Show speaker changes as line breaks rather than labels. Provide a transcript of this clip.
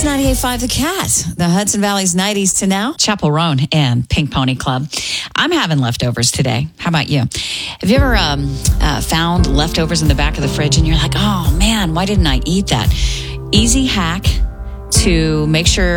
It's 98.5 The Cat, the Hudson Valley's 90s to now. Chapel Roan and Pink Pony Club. I'm having leftovers today. How about you? Have you ever found leftovers in the back of the fridge and you're like, oh man, why didn't I eat that? Easy hack to make sure